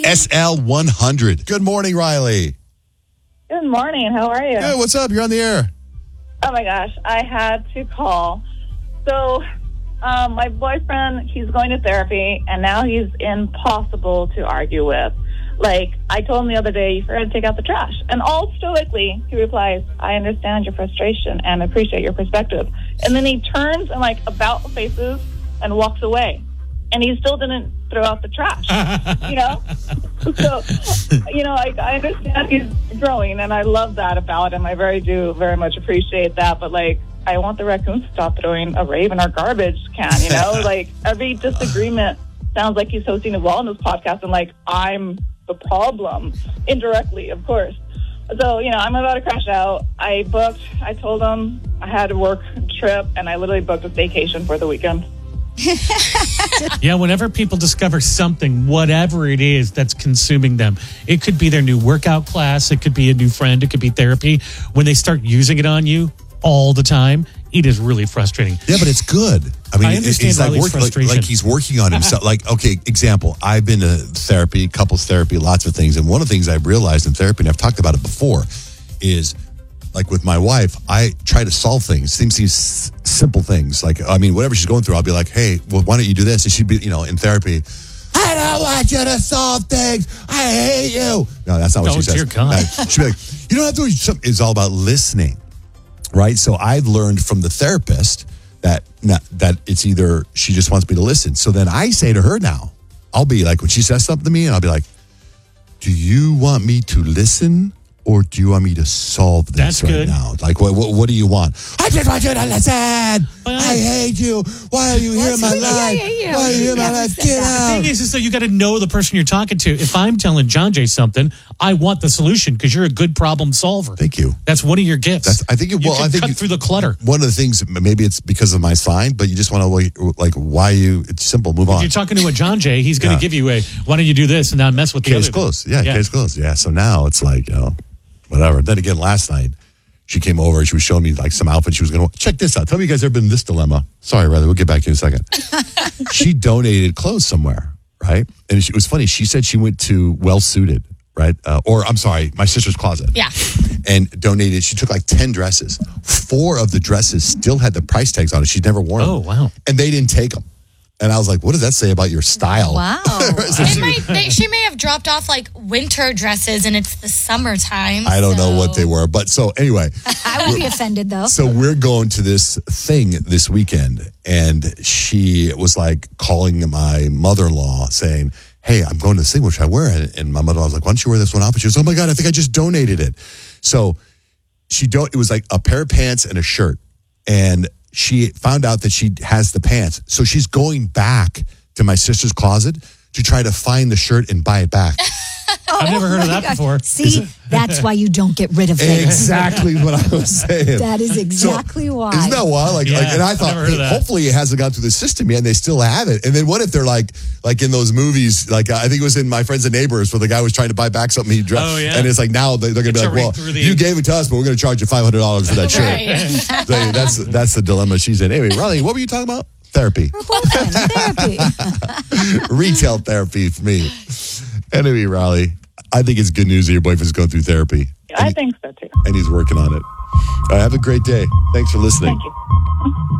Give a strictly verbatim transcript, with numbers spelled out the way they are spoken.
S L one hundred. Good morning, Riley. Good morning. How are you? Good. What's up? You're on the air. Oh, my gosh. I had to call. So um, my boyfriend, he's going to therapy, and now he's impossible to argue with. Like, I told him the other day, you forgot to take out the trash. And all stoically, he replies, I understand your frustration and appreciate your perspective. And then he turns and, like, about faces and walks away. And he still didn't throw out the trash, you know? So, you know, I, I understand he's growing, and I love that about him. I very do very much appreciate that. But, like, I want the raccoons to stop throwing a rave in our garbage can, you know? Like, every disagreement sounds like he's hosting a wellness podcast, and, like, I'm the problem, indirectly, of course. So, you know, I'm about to crash out. I booked, I told him I had a work trip, and I literally booked a vacation for the weekend. Yeah, whenever people discover something, whatever it is that's consuming them, it could be their new workout class, it could be a new friend, it could be therapy. When they start using it on you all the time, it is really frustrating. Yeah, but it's good. I mean, I understand it's like, Riley's work, like, frustration. like he's working on himself. Like, okay, example, I've been to therapy, couples therapy, lots of things. And one of the things I've realized in therapy, and I've talked about it before, is like with my wife, I try to solve things. Things, these simple things. Like, I mean, whatever she's going through, I'll be like, hey, well, why don't you do this? And she'd be, you know, in therapy, I don't want you to solve things. I hate you. No, that's not what Oh, she says. dear God. Uh, she'd be like, you don't have to do something. It's all about listening. Right. So I've learned from the therapist that not, that it's either she just wants me to listen. So then I say to her now, I'll be like, when she says something to me, and I'll be like, do you want me to listen or do you want me to solve this That's right good. now? Like, what, what what do you want? I just want you to listen. Well, I hate you. Why are you here in my Yeah, life? yeah, yeah. Why are you here in my Yeah, life? said Get that. out. The thing is, is that you got to know the person you're talking to. If I'm telling John Jay something, I want the solution because you're a good problem solver. Thank you. That's one of your gifts. That's, I think. It, you well, can I think cut you- through the clutter. One of the things, maybe it's because of my sign, but you just want to like, like why you? It's simple. Move If on. you're talking to a John Jay, he's going to Yeah. give you a, why don't you do this and not mess with the Case other. closed. Yeah, Yeah. case closed. Yeah. So now it's like, you know, whatever. Then again, last night, she came over and she was showing me like some outfit she was going to check this out. Tell me you guys ever been in this dilemma. Sorry, Riley, we'll get back to you in a second. She donated clothes somewhere, right? And it was funny. She said she went to Well Suited, right? Uh, or I'm sorry, my sister's closet. Yeah. And donated. She took like ten dresses. Four of the dresses still had the price tags on it. She'd never worn them. Oh, wow. And they didn't take them. And I was like, what does that say about your style? Wow. So They she- might, they, she may have dropped off like winter dresses and it's the summertime. I don't know so- what they were. But so anyway. I would be offended, though. So we're going to this thing this weekend, and she was like calling my mother-in-law saying, hey, I'm going to this thing, what should I wear? And, and my mother-in-law was like, why don't you wear this one outfit? She goes, oh my God, I think I just donated it. So she don't, it was like a pair of pants and a shirt. And she found out that she has the pants. So she's going back to my sister's closet to try to find the shirt and buy it back. I've never heard of that before. See, that's why you don't get rid of things. Exactly what I was saying. That is exactly why. Isn't that wild? Like, Yeah, like, and I I've thought, never heard of hey, that. hopefully it hasn't gone through the system yet, and they still have it. And then what if they're like, like in those movies? Like I think it was in My Friends and Neighbors, where the guy was trying to buy back something he dropped, Oh, yeah. and it's like now they, they're going to It's be like, already well, through the- you gave it to us, but we're going to charge you five hundred dollars for that shirt. Right. So that's that's the dilemma she's in. Anyway, Riley, what were you talking about? Therapy, Boyfriend, therapy. retail therapy for me. Anyway, Riley, I think it's good news that your boyfriend's going through therapy. I think so, too. And he's working on it. All right, have a great day. Thanks for listening. Thank you.